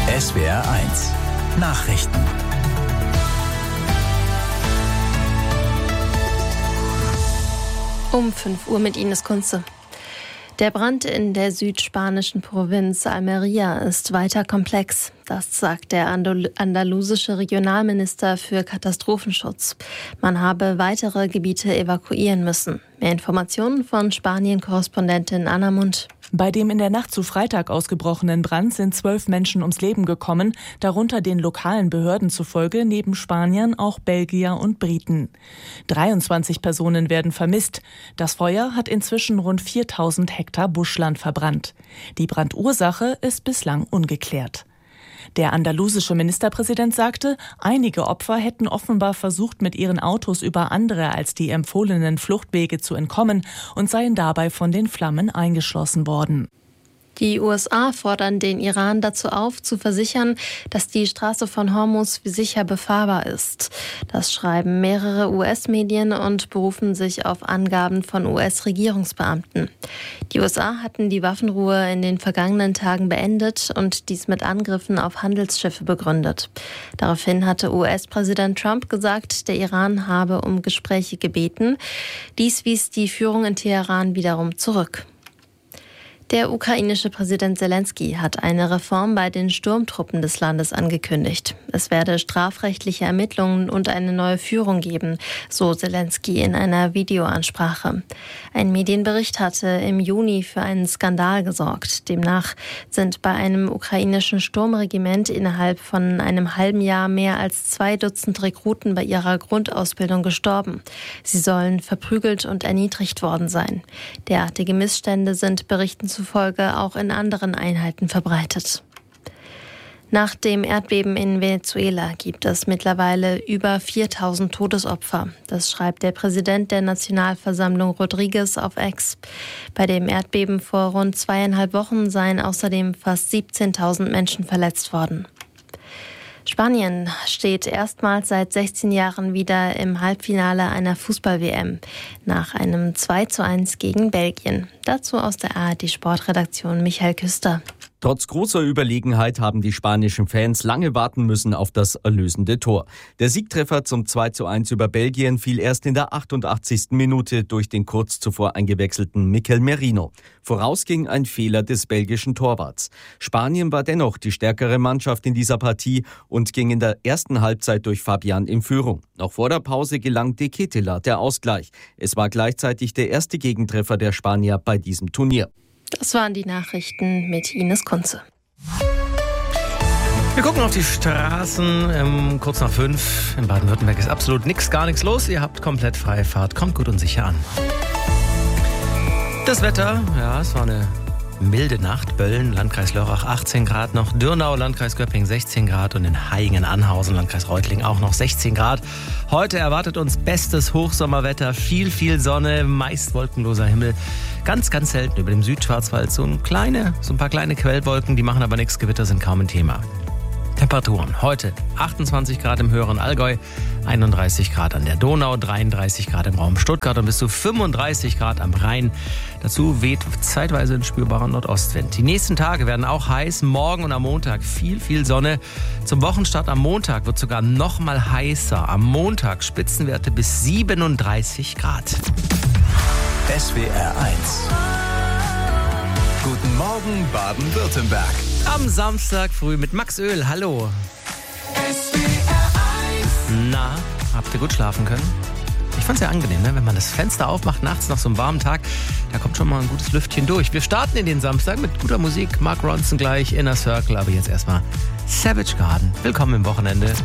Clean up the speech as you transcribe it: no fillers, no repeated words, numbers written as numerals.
SWR1 Nachrichten. Um 5 Uhr mit Ines Kunze. Der Brand in der südspanischen Provinz Almería ist weiter komplex. Das sagt der andalusische Regionalminister für Katastrophenschutz. Man habe weitere Gebiete evakuieren müssen. Mehr Informationen von Spanien-Korrespondentin Anna Mund. Bei dem in der Nacht zu Freitag ausgebrochenen Brand sind 12 Menschen ums Leben gekommen, darunter den lokalen Behörden zufolge neben Spaniern auch Belgier und Briten. 23 Personen werden vermisst. Das Feuer hat inzwischen rund 4000 Hektar Buschland verbrannt. Die Brandursache ist bislang ungeklärt. Der andalusische Ministerpräsident sagte, einige Opfer hätten offenbar versucht, mit ihren Autos über andere als die empfohlenen Fluchtwege zu entkommen und seien dabei von den Flammen eingeschlossen worden. Die USA fordern den Iran dazu auf, zu versichern, dass die Straße von Hormuz sicher befahrbar ist. Das schreiben mehrere US-Medien und berufen sich auf Angaben von US-Regierungsbeamten. Die USA hatten die Waffenruhe in den vergangenen Tagen beendet und dies mit Angriffen auf Handelsschiffe begründet. Daraufhin hatte US-Präsident Trump gesagt, der Iran habe um Gespräche gebeten. Dies wies die Führung in Teheran wiederum zurück. Der ukrainische Präsident Zelensky hat eine Reform bei den Sturmtruppen des Landes angekündigt. Es werde strafrechtliche Ermittlungen und eine neue Führung geben, so Zelensky in einer Videoansprache. Ein Medienbericht hatte im Juni für einen Skandal gesorgt. Demnach sind bei einem ukrainischen Sturmregiment innerhalb von einem halben Jahr mehr als 2 Dutzend Rekruten bei ihrer Grundausbildung gestorben. Sie sollen verprügelt und erniedrigt worden sein. Derartige Missstände sind Berichten zufolge auch in anderen Einheiten verbreitet. Nach dem Erdbeben in Venezuela gibt es mittlerweile über 4000 Todesopfer. Das schreibt der Präsident der Nationalversammlung Rodriguez auf X. Bei dem Erdbeben vor rund 2,5 Wochen seien außerdem fast 17.000 Menschen verletzt worden. Spanien steht erstmals seit 16 Jahren wieder im Halbfinale einer Fußball-WM nach einem 2:1 gegen Belgien. Dazu aus der ARD-Sportredaktion Michael Küster. Trotz großer Überlegenheit haben die spanischen Fans lange warten müssen auf das erlösende Tor. Der Siegtreffer zum 2:1 über Belgien fiel erst in der 88. Minute durch den kurz zuvor eingewechselten Mikel Merino. Voraus ging ein Fehler des belgischen Torwarts. Spanien war dennoch die stärkere Mannschaft in dieser Partie und ging in der ersten Halbzeit durch Fabian in Führung. Noch vor der Pause gelang De Ketelaere der Ausgleich. Es war gleichzeitig der erste Gegentreffer der Spanier bei diesem Turnier. Das waren die Nachrichten mit Ines Kunze. Wir gucken auf die Straßen, kurz nach 5. In Baden-Württemberg ist absolut gar nichts los. Ihr habt komplett freie Fahrt. Kommt gut und sicher an. Das Wetter, ja, es war eine milde Nacht. Bölln, Landkreis Lörrach 18 Grad noch. Dürnau, Landkreis Göppingen 16 Grad. Und in Haingen-Anhausen, Landkreis Reutlingen auch noch 16 Grad. Heute erwartet uns bestes Hochsommerwetter. Viel Sonne, meist wolkenloser Himmel. Ganz selten über dem Südschwarzwald so ein paar kleine Quellwolken. Die machen aber nichts. Gewitter sind kaum ein Thema. Temperaturen heute 28 Grad im höheren Allgäu, 31 Grad an der Donau, 33 Grad im Raum Stuttgart und bis zu 35 Grad am Rhein. Dazu weht zeitweise ein spürbarer Nordostwind. Die nächsten Tage werden auch heiß. Morgen und am Montag viel Sonne. Zum Wochenstart am Montag wird sogar noch mal heißer. Am Montag Spitzenwerte bis 37 Grad. SWR1 Guten Morgen Baden-Württemberg. Am Samstag früh mit Max Öl. Hallo. Na, habt ihr gut schlafen können? Ich fand's ja angenehm, ne? Wenn man das Fenster aufmacht, nachts nach so einem warmen Tag, da kommt schon mal ein gutes Lüftchen durch. Wir starten in den Samstag mit guter Musik. Mark Ronson gleich, Inner Circle, aber jetzt erstmal Savage Garden. Willkommen im Wochenende.